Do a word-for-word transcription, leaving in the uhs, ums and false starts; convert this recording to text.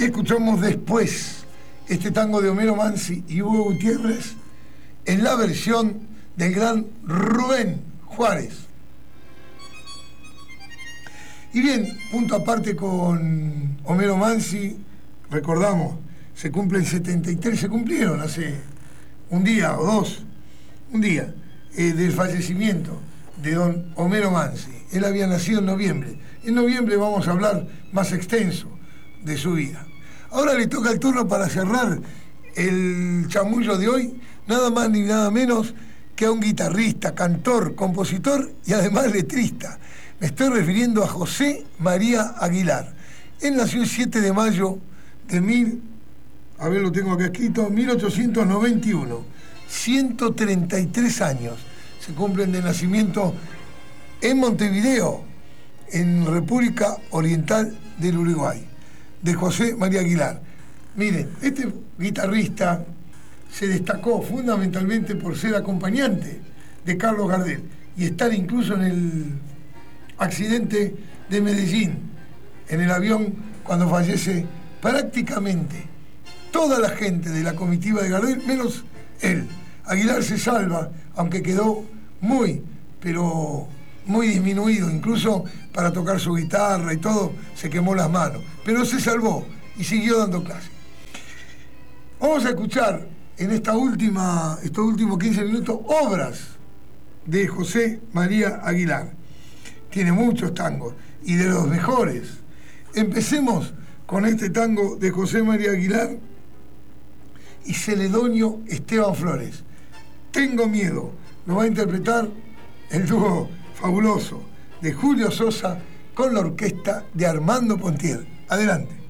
escuchamos después este tango de Homero Mansi y Hugo Gutiérrez en la versión del gran Rubén Juárez. Y bien, punto aparte con Homero Mansi, recordamos, se cumplen setenta y tres, se cumplieron hace un día o dos, un día, eh, del fallecimiento de don Homero Mansi. Él había nacido en noviembre. En noviembre vamos a hablar más extenso de su vida. Ahora le toca el turno para cerrar el chamullo de hoy, nada más ni nada menos que a un guitarrista, cantor, compositor y además letrista. Me estoy refiriendo a José María Aguilar. Él nació el siete de mayo de mil, a ver, lo tengo acá escrito, mil ochocientos noventa y uno. ciento treinta y tres años se cumplen de nacimiento en Montevideo, en República Oriental del Uruguay, de José María Aguilar. Miren, este guitarrista se destacó fundamentalmente por ser acompañante de Carlos Gardel y estar incluso en el accidente de Medellín, en el avión cuando fallece prácticamente toda la gente de la comitiva de Gardel, menos él. Aguilar se salva, aunque quedó muy, pero muy disminuido, incluso para tocar su guitarra y todo, se quemó las manos, pero se salvó y siguió dando clase. Vamos a escuchar en esta última, estos últimos quince minutos, obras de José María Aguilar. Tiene muchos tangos y de los mejores. Empecemos con este tango de José María Aguilar y Celedonio Esteban Flores. Tengo miedo. Lo va a interpretar el dúo fabuloso de Julio Sosa con la orquesta de Armando Pontier. Adelante.